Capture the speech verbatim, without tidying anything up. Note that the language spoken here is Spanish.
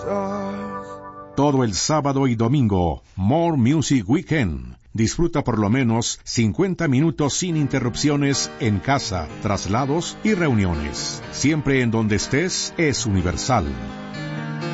Todo el sábado y domingo, More Music Weekend. Disfruta por lo menos cincuenta minutos sin interrupciones en casa, traslados y reuniones. Siempre en donde estés es Universal.